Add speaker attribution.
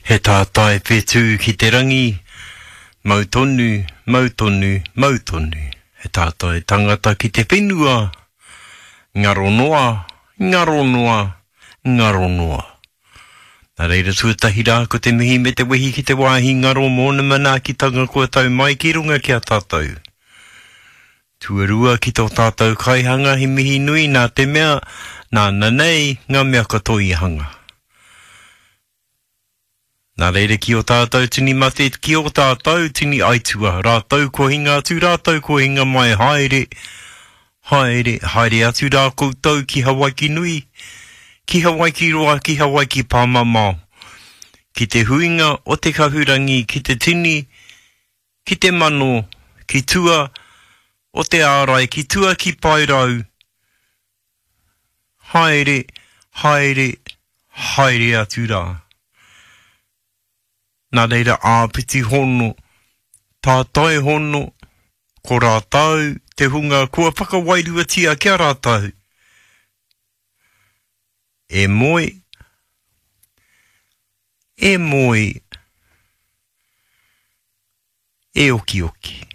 Speaker 1: He tātai whetū ki te rangi, mautonu, mautonu, mautonu. He tātai tangata ki te whenua, ngaro noa, ngaro noa, ngaro noa. Nā reira tuatahi rā ko te mihi me te wehi ki te wāhi ngaro mōna mana ki tanga kua tau mai ki runga ki a tātou. Tuarua ki tō tātou kaihanga hi mihi nui nā te mea, nā nanei ngā mea katoi hanga. Nā reira ki o tātou tini mate, ki o tātou tini aitua, rātou ko hinga atu, rātou ko hinga mai haere, haere, haere atu rā koutou ki Hawaii ki nui, ki Hawaii ki roa, ki Hawaii ki pāmamau, ki te huinga o te kahurangi, ki te tini, ki te mano, ki tua o te ārai, ki tua ki pairau, haere, haere, haere atu rā. Nā reira āpiti hono, tātai hono, ko rātau, te hunga kua whakawairua tia kia rātau. E moi, e moi, e oki oki.